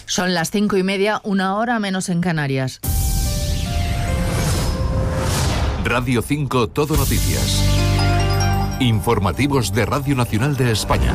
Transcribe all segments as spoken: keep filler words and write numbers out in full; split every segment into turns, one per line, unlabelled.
Son las cinco y media, una hora menos en Canarias.
Radio cinco Todo Noticias. Informativos de Radio Nacional de España.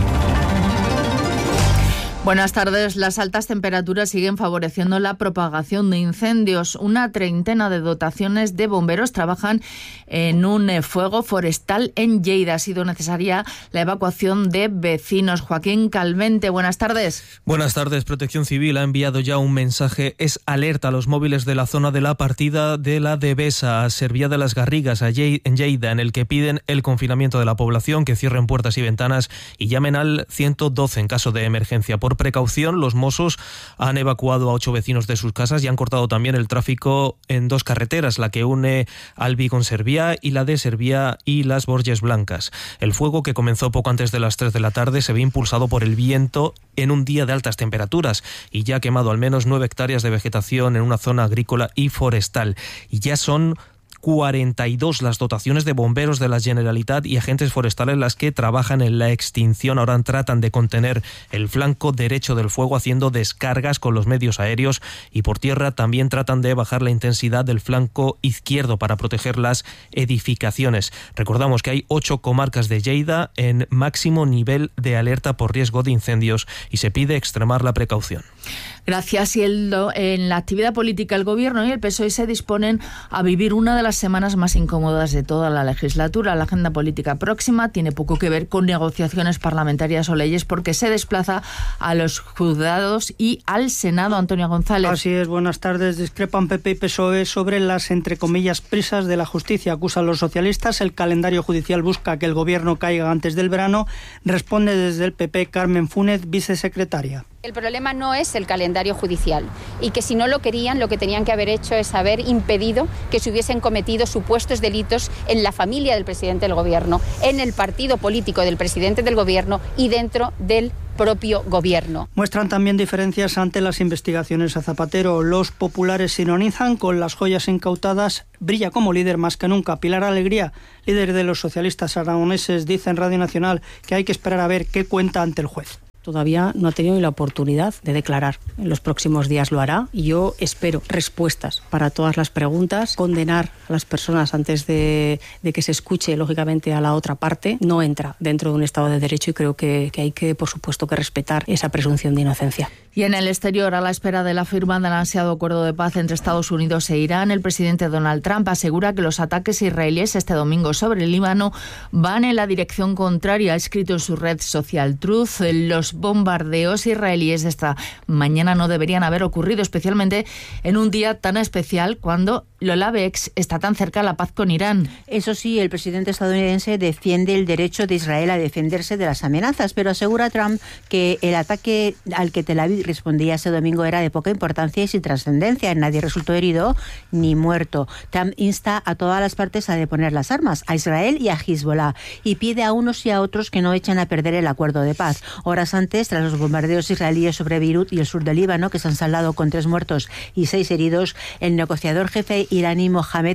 Buenas tardes. Las altas temperaturas siguen favoreciendo la propagación de incendios. Una treintena de dotaciones de bomberos trabajan en un fuego forestal en Lleida. Ha sido necesaria la evacuación de vecinos. Joaquín Calvente, buenas tardes.
Buenas tardes. Protección Civil ha enviado ya un mensaje. Es alerta a los móviles de la zona de la partida de la Devesa, a Serviá de las Garrigas, en Lleida, en el que piden el confinamiento de la población, que cierren puertas y ventanas y llamen al ciento doce en caso de emergencia. Por precaución, los Mossos han evacuado a ocho vecinos de sus casas y han cortado también el tráfico en dos carreteras, la que une Albi con Serviá y la de Serviá y Las Borges Blancas. El fuego, que comenzó poco antes de las tres de la tarde, se ve impulsado por el viento en un día de altas temperaturas y ya ha quemado al menos nueve hectáreas de vegetación en una zona agrícola y forestal. Y ya son cuarenta y dos las dotaciones de bomberos de la Generalitat y agentes forestales las que trabajan en la extinción. Ahora tratan de contener el flanco derecho del fuego haciendo descargas con los medios aéreos, y por tierra también tratan de bajar la intensidad del flanco izquierdo para proteger las edificaciones. Recordamos que hay ocho comarcas de Lleida en máximo nivel de alerta por riesgo de incendios y se pide extremar la precaución.
Gracias. Y el, en la actividad política, el Gobierno y el P S O E se disponen a vivir una de las semanas más incómodas de toda la legislatura. La agenda política próxima tiene poco que ver con negociaciones parlamentarias o leyes, porque se desplaza a los juzgados y al Senado. Antonio González.
Así es, buenas tardes. Discrepan P P y P S O E sobre las, entre comillas, prisas de la justicia. Acusan los socialistas. El calendario judicial busca que el Gobierno caiga antes del verano. Responde desde el P P Carmen Fúnez, vicesecretaria.
El problema no es el calendario judicial, y que si no lo querían, lo que tenían que haber hecho es haber impedido que se hubiesen cometido supuestos delitos en la familia del presidente del Gobierno, en el partido político del presidente del Gobierno y dentro del propio Gobierno.
Muestran también diferencias ante las investigaciones a Zapatero. Los populares se ironizan con las joyas incautadas. Brilla como líder más que nunca. Pilar Alegría, líder de los socialistas aragoneses, dice en Radio Nacional que hay que esperar a ver qué cuenta ante el juez.
Todavía no ha tenido ni la oportunidad de declarar. En los próximos días lo hará y yo espero respuestas para todas las preguntas. Condenar a las personas antes de, de que se escuche, lógicamente, a la otra parte no entra dentro de un Estado de Derecho, y creo que, que hay que, por supuesto, que respetar esa presunción de inocencia.
Y en el exterior, a la espera de la firma del ansiado acuerdo de paz entre Estados Unidos e Irán, el presidente Donald Trump asegura que los ataques israelíes este domingo sobre el Líbano van en la dirección contraria. Ha escrito en su red social Truth: los bombardeos israelíes de esta mañana no deberían haber ocurrido, especialmente en un día tan especial cuando Lola Bex está tan cerca a la paz con Irán.
Eso sí, el presidente estadounidense defiende el derecho de Israel a defenderse de las amenazas, pero asegura Trump que el ataque al que Tel Aviv respondía ese domingo era de poca importancia y sin trascendencia. Nadie resultó herido ni muerto. Trump insta a todas las partes a deponer las armas, a Israel y a Hezbollah, y pide a unos y a otros que no echen a perder el acuerdo de paz. Horas antes, tras los bombardeos israelíes sobre Beirut y el sur del Líbano, que se han saldado con tres muertos y seis heridos, el negociador jefe iraní Mohamed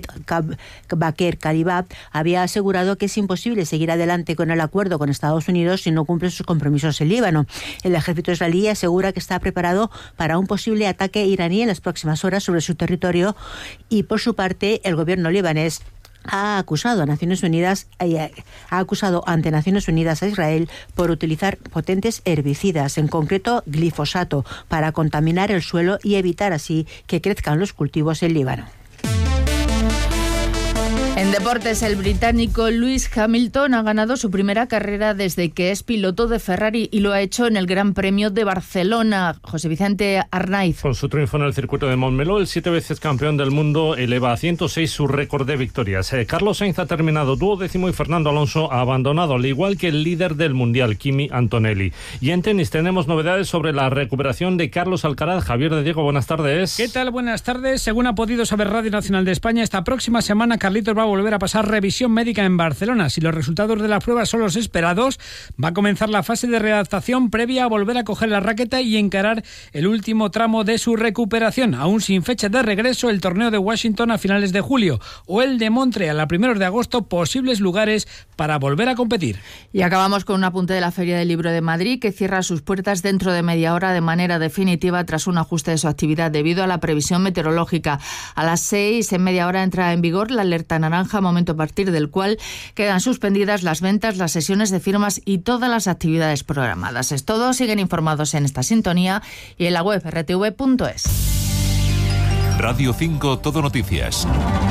Bakr Kalibab había asegurado que es imposible seguir adelante con el acuerdo con Estados Unidos si no cumple sus compromisos en Líbano. El ejército israelí asegura que está preparado para un posible ataque iraní en las próximas horas sobre su territorio, y por su parte el gobierno libanés ha acusado a Naciones Unidas ha acusado ante Naciones Unidas a Israel por utilizar potentes herbicidas, en concreto glifosato, para contaminar el suelo y evitar así que crezcan los cultivos en Líbano.
En deportes, el británico Lewis Hamilton ha ganado su primera carrera desde que es piloto de Ferrari, y lo ha hecho en el Gran Premio de Barcelona. José Vicente Arnaiz.
Con su triunfo en el circuito de Montmeló, el siete veces campeón del mundo eleva a ciento seis su récord de victorias. Eh, Carlos Sainz ha terminado duodécimo y Fernando Alonso ha abandonado, al igual que el líder del Mundial, Kimi Antonelli. Y en tenis tenemos novedades sobre la recuperación de Carlos Alcaraz. Javier de Diego, buenas tardes.
¿Qué tal? Buenas tardes. Según ha podido saber Radio Nacional de España, esta próxima semana Carlitos va a volver a pasar revisión médica en Barcelona. Si los resultados de las pruebas son los esperados, va a comenzar la fase de readaptación previa a volver a coger la raqueta y encarar el último tramo de su recuperación. Aún sin fecha de regreso, el torneo de Washington a finales de julio o el de Montreal a primeros de agosto, posibles lugares para volver a competir.
Y acabamos con un apunte de la Feria del Libro de Madrid, que cierra sus puertas dentro de media hora de manera definitiva tras un ajuste de su actividad debido a la previsión meteorológica. A las seis, en media hora, entra en vigor la alerta naranja, momento a partir del cual quedan suspendidas las ventas, las sesiones de firmas y todas las actividades programadas. Es todo. Siguen informados en esta sintonía y en la web erre te ve punto es.
Radio cinco Todo Noticias.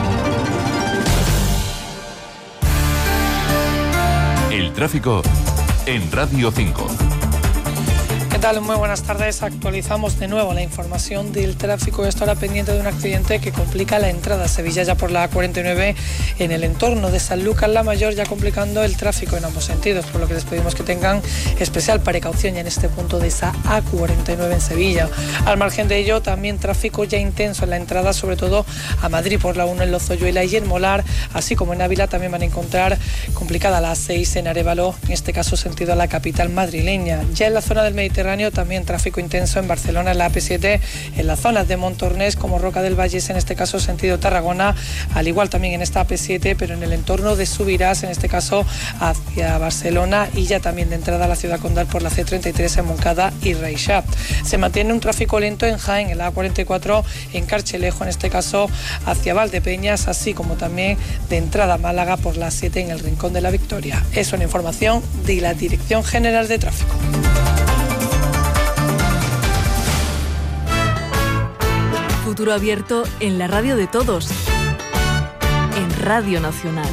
El tráfico en Radio cinco.
¿Qué tal? Muy buenas tardes. Actualizamos de nuevo la información del tráfico. Esto ahora pendiente de un accidente que complica la entrada a Sevilla ya por la A cuarenta y nueve en el entorno de Sanlúcar la Mayor, ya complicando el tráfico en ambos sentidos, por lo que les pedimos que tengan especial precaución ya en este punto de esa A cuarenta y nueve en Sevilla. Al margen de ello, también tráfico ya intenso en la entrada, sobre todo a Madrid por la uno en Lozoyuela y en Molar, así como en Ávila también van a encontrar complicada la A seis en Arévalo, en este caso sentido a la capital madrileña. Ya en la zona del Mediterráneo también tráfico intenso en Barcelona, en la A P siete, en las zonas de Montornés como Roca del Vallés, en este caso sentido Tarragona, al igual también en esta A P siete, pero en el entorno de Subirás, en este caso hacia Barcelona, y ya también de entrada a la ciudad condal por la C treinta y tres en Moncada y Reixac. Se mantiene un tráfico lento en Jaén, en la A cuarenta y cuatro en Carchelejo, en este caso hacia Valdepeñas, así como también de entrada a Málaga por la siete en el Rincón de la Victoria. Es una información de la Dirección General de Tráfico.
Futuro abierto en la radio de todos, en Radio Nacional.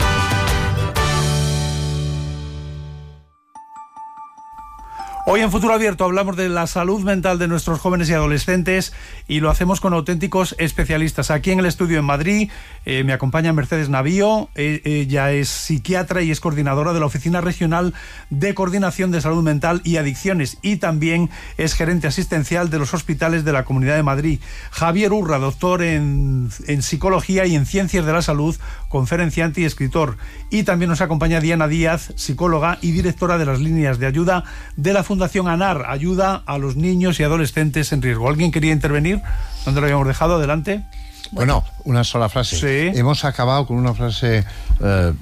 Hoy en Futuro Abierto hablamos de la salud mental de nuestros jóvenes y adolescentes y lo hacemos con auténticos especialistas. Aquí en el estudio en Madrid eh, me acompaña Mercedes Navío. Eh, ella es psiquiatra y es coordinadora de la Oficina Regional de Coordinación de Salud Mental y Adicciones, y también es gerente asistencial de los hospitales de la Comunidad de Madrid. Javier Urra, doctor en, en Psicología y en Ciencias de la Salud, conferenciante y escritor. Y también nos acompaña Diana Díaz, psicóloga y directora de las líneas de ayuda de la Fundación ANAR, ayuda a los niños y adolescentes en riesgo. ¿Alguien quería intervenir? ¿Dónde lo habíamos dejado? Adelante.
Bueno, una sola frase.
Sí.
Hemos acabado con una frase eh,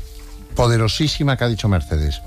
poderosísima que ha dicho Mercedes.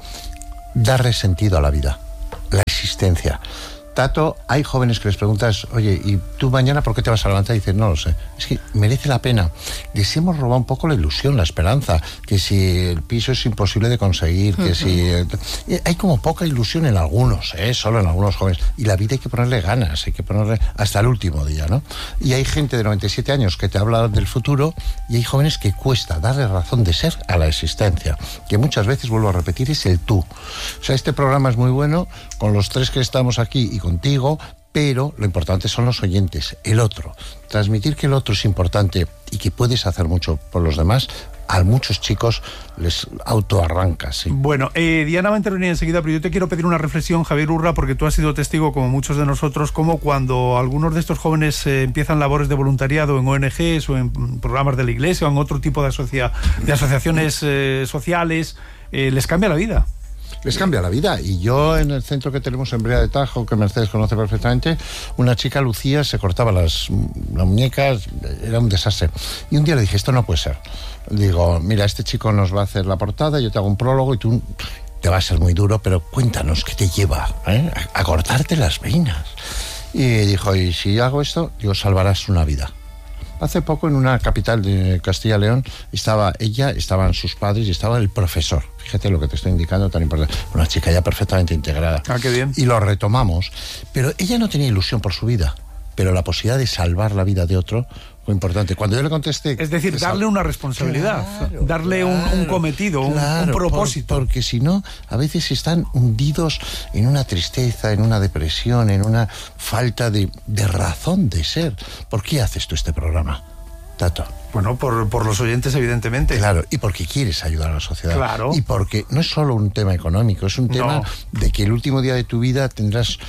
Darle sentido a la vida, la existencia. Tato, hay jóvenes que les preguntas, oye, ¿y tú mañana por qué te vas a levantar? Y dices, no lo sé. Es que merece la pena. Les hemos robado un poco la ilusión, la esperanza, que si el piso es imposible de conseguir, que uh-huh. si... Hay como poca ilusión en algunos, ¿eh? Solo en algunos jóvenes. Y la vida hay que ponerle ganas, hay que ponerle hasta el último día, ¿no? Y hay gente de noventa y siete años que te habla del futuro y hay jóvenes que cuesta darle razón de ser a la existencia, que muchas veces, vuelvo a repetir, es el tú. O sea, este programa es muy bueno, con los tres que estamos aquí y contigo, pero lo importante son los oyentes, el otro. Transmitir que el otro es importante y que puedes hacer mucho por los demás, a muchos chicos les autoarranca, sí.
Bueno, eh, Diana va a intervenir enseguida, pero yo te quiero pedir una reflexión, Javier Urra, porque tú has sido testigo, como muchos de nosotros, como cuando algunos de estos jóvenes eh, empiezan labores de voluntariado en O N Ges o en programas de la Iglesia o en otro tipo de, asocia de asociaciones eh, sociales, eh, les cambia la vida.
Les cambia la vida. Y yo, en el centro que tenemos en Brea de Tajo, que Mercedes conoce perfectamente, una chica, Lucía, se cortaba las, las muñecas, era un desastre. Y un día le dije, esto no puede ser. Digo, mira, este chico nos va a hacer la portada, yo te hago un prólogo y tú te va a ser muy duro, pero cuéntanos qué te lleva, ¿eh? a, a cortarte las venas. Y dijo, y si hago esto, digo, salvarás una vida. Hace poco, en una capital de Castilla y León, estaba ella, estaban sus padres y estaba el profesor. Fíjate lo que te estoy indicando, tan importante. Una chica ya perfectamente integrada.
Ah, qué bien.
Y lo retomamos. Pero ella no tenía ilusión por su vida, pero la posibilidad de salvar la vida de otro fue importante. Cuando yo le contesté...
Es decir, darle una responsabilidad, claro, darle claro, un, un cometido, claro, un, un propósito.
Por, porque si no, a veces están hundidos en una tristeza, en una depresión, en una falta de, de razón de ser. ¿Por qué haces tú este programa, Tato?
Bueno, por, por los oyentes, evidentemente.
Claro, y porque quieres ayudar a la sociedad.
Claro.
Y porque no es solo un tema económico, es un tema no. de que el último día de tu vida tendrás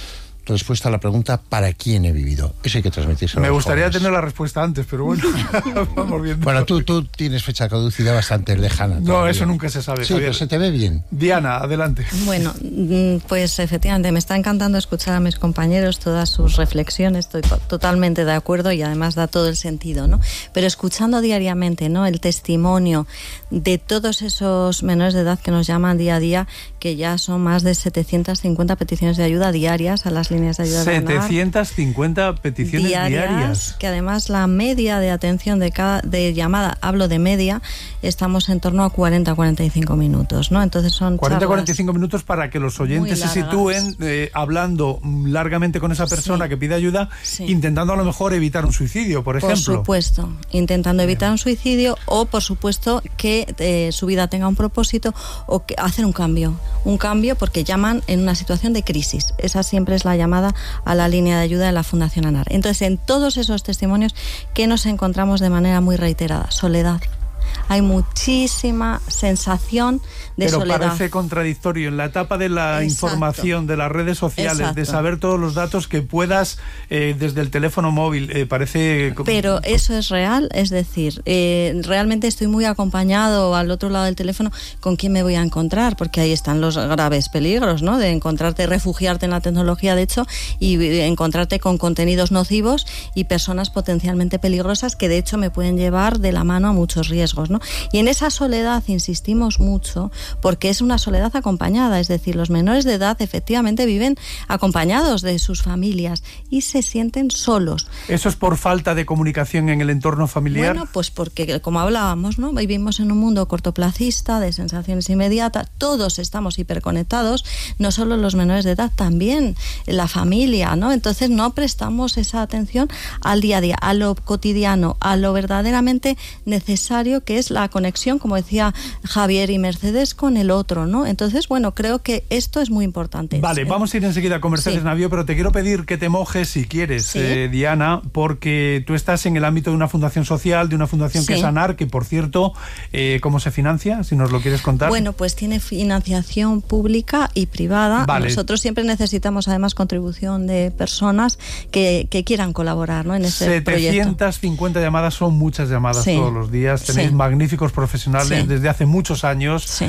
respuesta a la pregunta ¿para quién he vivido? Eso hay que transmitirse.
Me gustaría
jóvenes.
tener la respuesta antes, pero bueno, vamos viendo.
Bueno, tú, tú tienes fecha de caducidad bastante lejana.
No,
todavía.
eso nunca se sabe.
Sí,
Javier.
pero se te ve bien.
Diana, adelante.
Bueno, pues efectivamente me está encantando escuchar a mis compañeros, todas sus reflexiones, estoy totalmente de acuerdo y además da todo el sentido, ¿no? Pero escuchando diariamente, ¿no?, el testimonio de todos esos menores de edad que nos llaman día a día, que ya son más de setecientas cincuenta peticiones de ayuda diarias a las líneas de ayuda de ANAR.
setecientas cincuenta peticiones diarias, diarias.
Que además la media de atención de cada de llamada, hablo de media, estamos en torno a cuarenta a cuarenta y cinco minutos, ¿no? Entonces son
cuarenta a cuarenta y cinco minutos para que los oyentes se sitúen eh, hablando largamente con esa persona sí. que pide ayuda, sí. intentando a lo mejor evitar un suicidio, por ejemplo.
Por supuesto, intentando evitar un suicidio o, por supuesto, que eh, su vida tenga un propósito o que hacer un cambio. Un cambio porque llaman en una situación de crisis. Esa siempre es la llamada a la línea de ayuda de la Fundación ANAR. Entonces, en todos esos testimonios, ¿qué nos encontramos de manera muy reiterada? Soledad. Hay muchísima sensación de
Pero
soledad.
Pero parece contradictorio en la etapa de la Exacto. información, de las redes sociales, Exacto. de saber todos los datos que puedas eh, desde el teléfono móvil, eh, parece...
Pero eso es real, es decir, eh, realmente estoy muy acompañado al otro lado del teléfono con quién me voy a encontrar, porque ahí están los graves peligros, ¿no?, de encontrarte, refugiarte en la tecnología, de hecho, y encontrarte con contenidos nocivos y personas potencialmente peligrosas que de hecho me pueden llevar de la mano a muchos riesgos, ¿no? Y en esa soledad insistimos mucho porque es una soledad acompañada, es decir, los menores de edad efectivamente viven acompañados de sus familias y se sienten solos.
¿Eso es por falta de comunicación en el entorno familiar?
Bueno, pues porque, como hablábamos, ¿no?, vivimos en un mundo cortoplacista, de sensaciones inmediatas, todos estamos hiperconectados, no solo los menores de edad, también la familia, ¿no? Entonces no prestamos esa atención al día a día, a lo cotidiano, a lo verdaderamente necesario que es la conexión, como decía Javier y Mercedes, con el otro, ¿no? Entonces, bueno, creo que esto es muy importante.
Vale,
¿sí?
Vamos a ir enseguida con Mercedes sí. Navío, pero te quiero pedir que te mojes si quieres, sí. eh, Diana, porque tú estás en el ámbito de una fundación social, de una fundación sí. que es ANAR, que por cierto, eh, ¿cómo se financia? Si nos lo quieres contar.
Bueno, pues tiene financiación pública y privada. Vale. Nosotros siempre necesitamos además contribución de personas que, que quieran colaborar, ¿no?, en este
setecientas cincuenta
proyecto.
Llamadas, son muchas llamadas sí. todos los días. Tenéis sí. magníficos profesionales sí. desde hace muchos años. Sí.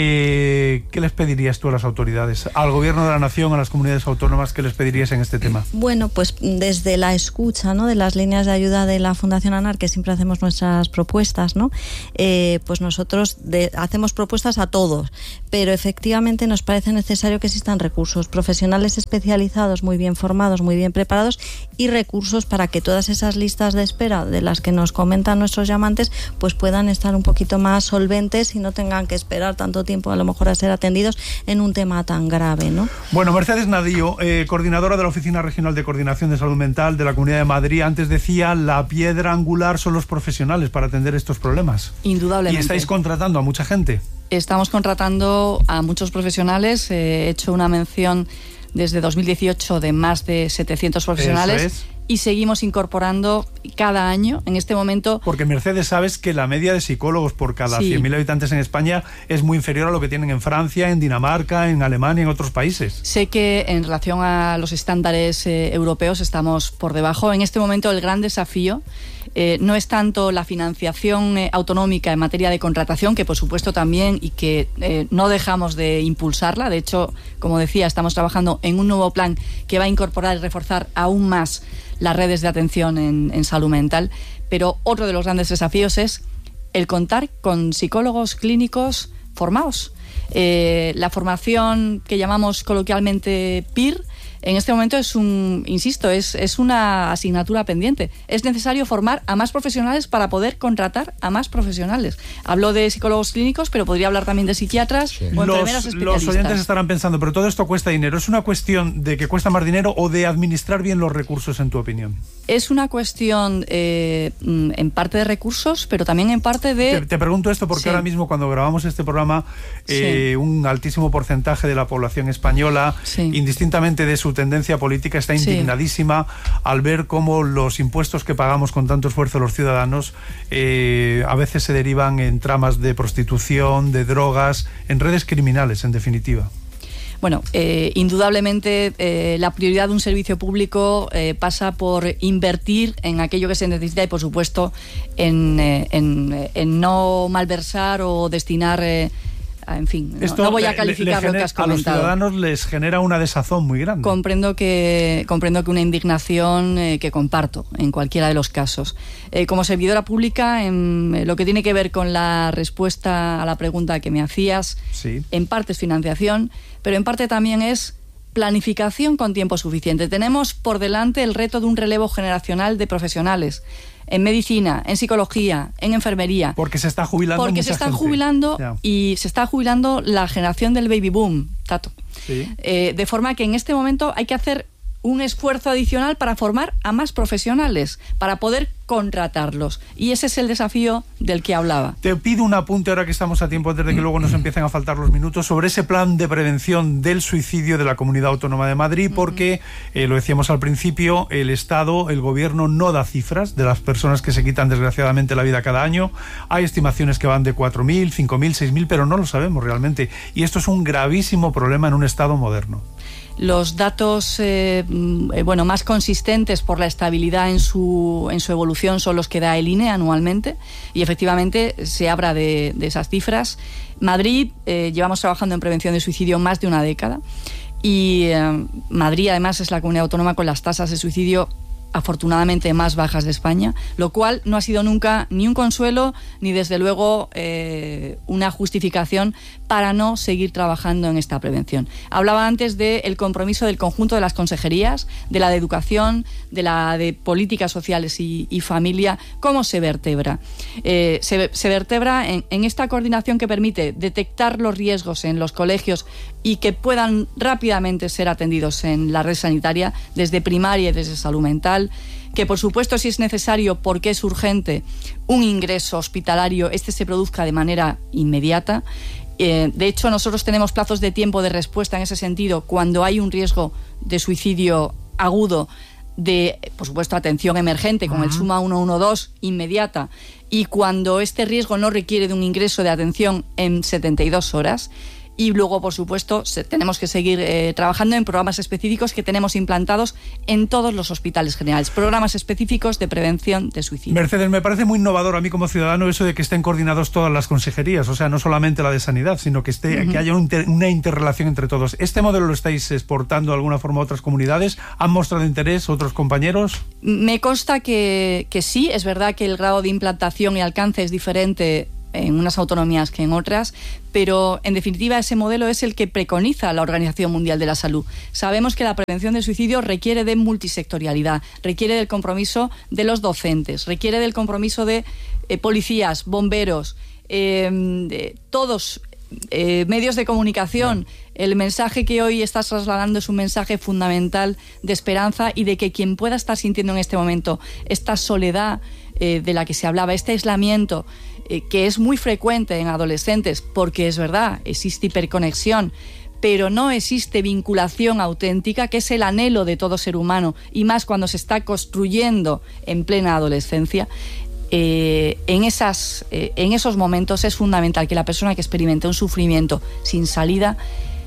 Eh, ¿Qué les pedirías tú a las autoridades, al gobierno de la nación, a las comunidades autónomas, qué les pedirías en este tema?
Bueno, pues desde la escucha, ¿no?, de las líneas de ayuda de la Fundación ANAR, que siempre hacemos nuestras propuestas, ¿no? Eh, pues nosotros de, hacemos propuestas a todos, pero efectivamente nos parece necesario que existan recursos, profesionales especializados, muy bien formados, muy bien preparados, y recursos para que todas esas listas de espera de las que nos comentan nuestros llamantes pues puedan estar un poquito más solventes y no tengan que esperar tanto tiempo a lo mejor a ser atendidos en un tema tan grave, ¿no?
Bueno, Mercedes Navío, eh, coordinadora de la Oficina Regional de Coordinación de Salud Mental de la Comunidad de Madrid, antes decía, la piedra angular son los profesionales para atender estos problemas.
Indudablemente.
¿Y estáis contratando a mucha gente?
Estamos contratando a muchos profesionales, eh, he hecho una mención desde dos mil dieciocho de más de setecientos profesionales. Eso es. Y seguimos incorporando cada año, en este momento...
Porque, Mercedes, sabes que la media de psicólogos por cada sí. cien mil habitantes en España es muy inferior a lo que tienen en Francia, en Dinamarca, en Alemania, en otros países.
Sé que en relación a los estándares eh, europeos estamos por debajo. En este momento el gran desafío eh, no es tanto la financiación eh, autonómica en materia de contratación, que por supuesto también, y que eh, no dejamos de impulsarla. De hecho, como decía, estamos trabajando en un nuevo plan que va a incorporar y reforzar aún más las redes de atención en, en salud mental, pero otro de los grandes desafíos es el contar con psicólogos clínicos formados. Eh, la formación que llamamos coloquialmente P I R, en este momento es un, insisto, es, es una asignatura pendiente. Es necesario formar a más profesionales para poder contratar a más profesionales. Hablo de psicólogos clínicos, pero podría hablar también de psiquiatras sí. o enfermeras
los,
especialistas.
Los oyentes estarán pensando, pero todo esto cuesta dinero. ¿Es una cuestión de que cuesta más dinero o de administrar bien los recursos, en tu opinión?
Es una cuestión eh, en parte de recursos, pero también en parte de...
Te, te pregunto esto porque sí. ahora mismo, cuando grabamos este programa, eh, sí. un altísimo porcentaje de la población española, sí. indistintamente de su tendencia política, está indignadísima sí. al ver cómo los impuestos que pagamos con tanto esfuerzo los ciudadanos eh, a veces se derivan en tramas de prostitución, de drogas, en redes criminales, en definitiva.
Bueno, eh, indudablemente eh, la prioridad de un servicio público eh, pasa por invertir en aquello que se necesita y, por supuesto, en, eh, en, en no malversar o destinar... Eh, En fin,
Esto
no, no voy a calificar
le, le
lo que has comentado.
A los ciudadanos les genera una desazón muy grande.
Comprendo que, comprendo que una indignación eh, que comparto en cualquiera de los casos. Eh, como servidora pública, en eh, lo que tiene que ver con la respuesta a la pregunta que me hacías,
sí.
En parte es financiación, pero en parte también es planificación con tiempo suficiente. Tenemos por delante el reto de un relevo generacional de profesionales. En medicina, en psicología, en enfermería.
Porque se está jubilando
Porque
mucha
se están
gente.
jubilando
Ya.
y se está jubilando la generación del baby boom, Tato.
Sí.
Eh, de forma que en este momento hay que hacer un esfuerzo adicional para formar a más profesionales, para poder contratarlos. Y ese es el desafío del que hablaba.
Te pido un apunte ahora que estamos a tiempo, antes de que luego nos empiecen a faltar los minutos, sobre ese plan de prevención del suicidio de la Comunidad Autónoma de Madrid, porque, eh, lo decíamos al principio, el Estado, el Gobierno no da cifras de las personas que se quitan desgraciadamente la vida cada año. Hay estimaciones que van de cuatro mil, cinco mil, seis mil, pero no lo sabemos realmente. Y esto es un gravísimo problema en un Estado moderno.
Los datos eh, bueno, más consistentes por la estabilidad en su, en su evolución son los que da el I N E anualmente, y efectivamente se habla de, de esas cifras. Madrid, eh, llevamos trabajando en prevención de suicidio más de una década, y eh, Madrid además es la comunidad autónoma con las tasas de suicidio afortunadamente más bajas de España, lo cual no ha sido nunca ni un consuelo ni desde luego eh, una justificación para no seguir trabajando en esta prevención. Hablaba antes del compromiso del conjunto de las consejerías, de la de educación, de la de políticas sociales y, y familia. ¿Cómo se vertebra? Eh, se, se vertebra en, en esta coordinación que permite detectar los riesgos en los colegios y que puedan rápidamente ser atendidos en la red sanitaria, desde primaria y desde salud mental, que por supuesto, si es necesario, porque es urgente, un ingreso hospitalario, este se produzca de manera inmediata. Eh, de hecho, nosotros tenemos plazos de tiempo de respuesta en ese sentido cuando hay un riesgo de suicidio agudo, de, por supuesto, atención emergente con uh-huh. el Suma uno uno dos inmediata, y cuando este riesgo no requiere de un ingreso de atención en setenta y dos horas. Y luego, por supuesto, se, tenemos que seguir eh, trabajando en programas específicos que tenemos implantados en todos los hospitales generales, programas específicos de prevención de suicidio.
Mercedes, me parece muy innovador a mí como ciudadano eso de que estén coordinados todas las consejerías, o sea, no solamente la de sanidad, sino que esté uh-huh. que haya un inter, una interrelación entre todos. ¿Este modelo lo estáis exportando de alguna forma a otras comunidades? ¿Han mostrado interés otros compañeros?
Me consta que, que sí, es verdad que el grado de implantación y alcance es diferente en unas autonomías que en otras, pero en definitiva ese modelo es el que preconiza la Organización Mundial de la Salud. Sabemos que la prevención del suicidio requiere de multisectorialidad, requiere del compromiso de los docentes, requiere del compromiso de eh, policías, bomberos, eh, de todos eh, medios de comunicación. El mensaje que hoy estás trasladando es un mensaje fundamental de esperanza y de que quien pueda estar sintiendo en este momento esta soledad eh, de la que se hablaba, este aislamiento, que es muy frecuente en adolescentes, porque es verdad, existe hiperconexión, pero no existe vinculación auténtica, que es el anhelo de todo ser humano, y más cuando se está construyendo en plena adolescencia. Eh, en, esas, eh, en esos momentos es fundamental que la persona que experimenta un sufrimiento sin salida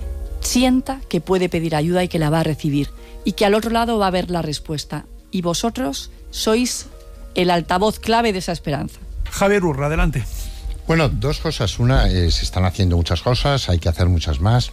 sienta que puede pedir ayuda y que la va a recibir, y que al otro lado va a haber la respuesta. Y vosotros sois el altavoz clave de esa esperanza.
Javier Urra, adelante.
Bueno, dos cosas. Una, eh, se están haciendo muchas cosas, hay que hacer muchas más.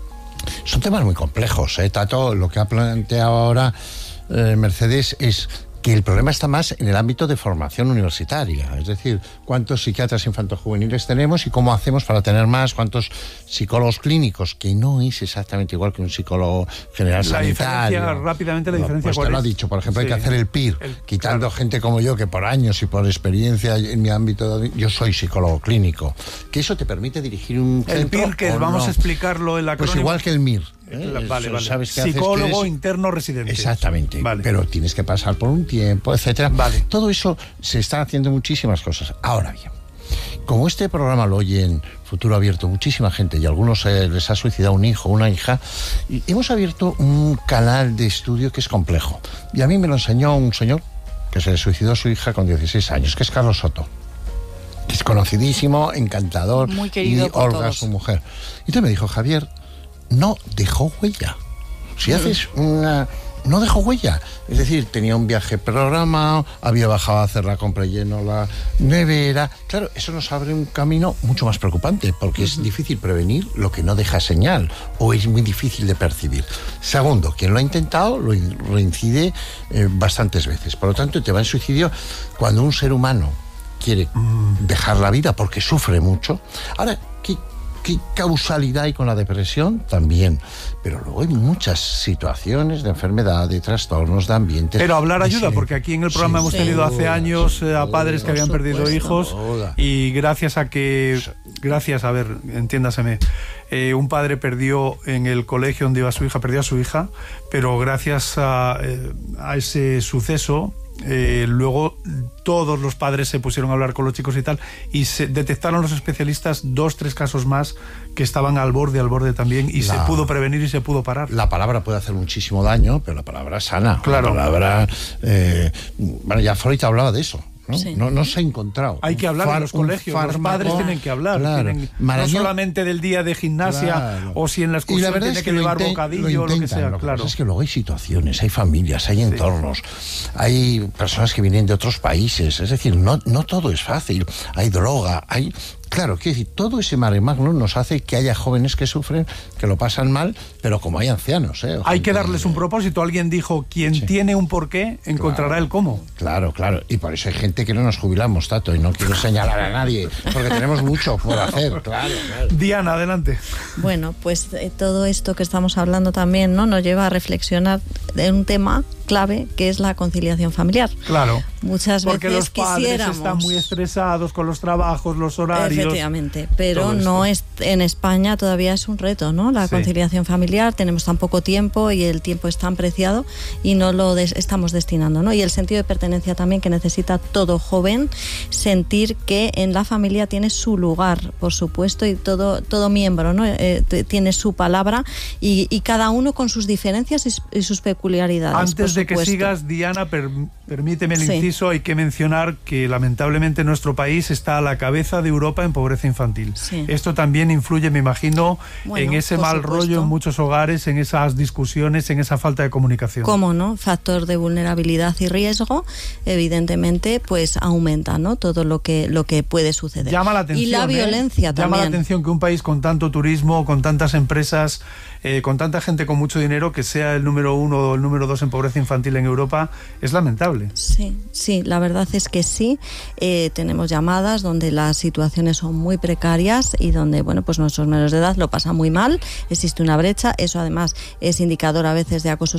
Son temas muy complejos, ¿eh, Tato? Lo que ha planteado ahora eh, Mercedes es que el problema está más en el ámbito de formación universitaria, es decir, cuántos psiquiatras infantojuveniles tenemos y cómo hacemos para tener más, cuántos psicólogos clínicos, que no es exactamente igual que un psicólogo general
la
sanitario.
Diferencia, rápidamente la
no,
diferencia
pues
cuál
te lo
es.
ha dicho, por ejemplo, sí. Hay que hacer el P I R,
el,
quitando
claro.
gente como yo, que por años y por experiencia en mi ámbito, de, yo soy psicólogo clínico, que eso te permite dirigir un
el
centro.
P I R, que vamos
no.
a explicarlo en la
Pues igual que el M I R.
¿Eh? Vale, vale.
¿Sabes qué
Psicólogo
haces?
interno residente.
Exactamente.
Vale.
Pero tienes que pasar por un tiempo, etcétera.
Vale.
Todo eso se están haciendo muchísimas cosas. Ahora bien, como este programa lo oye en Futuro Abierto muchísima gente y a algunos eh, les ha suicidado un hijo o una hija, hemos abierto un canal de estudio que es complejo. Y a mí me lo enseñó un señor que se le suicidó a su hija con dieciséis años, que es Carlos Soto. Es conocidísimo, encantador.
Muy querido
y
por
Olga,
todos.
su mujer. Y entonces me dijo, Javier, no dejó huella. Si haces una... no dejó huella. Es decir, tenía un viaje programado, había bajado a hacer la compra y llenó la nevera. Claro, eso nos abre un camino mucho más preocupante, porque es difícil prevenir lo que no deja señal, o es muy difícil de percibir. Segundo, quien lo ha intentado lo reincide eh, bastantes veces. Por lo tanto, el tema del suicidio, cuando un ser humano quiere dejar la vida porque sufre mucho. Ahora, ¿qué, qué causalidad hay con la depresión? También. Pero luego hay muchas situaciones de enfermedad, de trastornos, de ambientes.
Pero hablar ayuda,
sí,
porque aquí en el programa
sí,
hemos tenido
sí,
hace años eh, a padres que habían
supuesto,
perdido hijos, y gracias a que, gracias, a ver, entiéndaseme, eh, un padre perdió en el colegio donde iba su hija, perdió a su hija, pero gracias a, eh, a ese suceso, Eh, luego todos los padres se pusieron a hablar con los chicos y tal, y se detectaron los especialistas dos, tres casos más que estaban al borde, al borde también, y la, se pudo prevenir y se pudo parar.
La palabra puede hacer muchísimo daño, pero la palabra es sana.
Claro.
La palabra, eh, bueno, ya Freud hablaba de eso. ¿no?
Sí.
No, no se ha encontrado.
Hay que hablar en los colegios, los padres tienen que hablar.
Claro.
Tienen,
Marañón,
no solamente del día de gimnasia, claro, o si en la excursión tiene que, que llevar intent, bocadillo o lo, lo que sea.
Lo que
claro.
pasa es que luego hay situaciones, hay familias, hay entornos, sí, hay personas que vienen de otros países. Es decir, no, no todo es fácil. Hay droga, hay... Claro, quiero decir, todo ese mare magnum nos hace que haya jóvenes que sufren, que lo pasan mal, pero como hay ancianos, ¿eh?
Hay que darles un propósito. Alguien dijo, quien sí. tiene un porqué, encontrará
claro,
el cómo.
Claro, claro. Y por eso hay gente que no nos jubilamos, Tato, y no quiero señalar a nadie, porque tenemos mucho por hacer, claro, claro.
Diana, adelante.
Bueno, pues eh, todo esto que estamos hablando también, ¿no?, nos lleva a reflexionar de un tema clave, que es la conciliación familiar.
Claro.
Muchas
porque
veces
los padres
quisiéramos...
están muy estresados con los trabajos, los horarios.
Efectivamente, pero no es, en España todavía es un reto, ¿no? La sí. conciliación familiar, tenemos tan poco tiempo y el tiempo es tan preciado y no lo des, estamos destinando, ¿no? Y el sentido de pertenencia también que necesita todo joven, sentir que en la familia tiene su lugar, por supuesto, y todo, todo miembro, ¿no? Eh, tiene su palabra y, y cada uno con sus diferencias y, y sus peculiaridades.
Antes de que sigas, Diana, per, permíteme el
sí.
inciso, hay que mencionar que lamentablemente nuestro país está a la cabeza de Europa en pobreza infantil. Sí. Esto también influye, me imagino, bueno, en ese mal supuesto. rollo en muchos hogares, en esas discusiones, en esa falta de comunicación.
¿Cómo no? Factor de vulnerabilidad y riesgo, evidentemente, pues aumenta, ¿no?, todo lo que, lo que puede suceder.
Llama la atención,
y la violencia
¿eh?
también.
Llama la atención que un país con tanto turismo, con tantas empresas, eh, con tanta gente con mucho dinero, que sea el número uno o el número dos en pobreza infantil en Europa, es lamentable.
Sí, sí, la verdad es que sí. Eh, tenemos llamadas donde las situaciones son muy precarias y donde, bueno, pues nuestros menores de edad lo pasan muy mal, existe una brecha, eso además es indicador a veces de acoso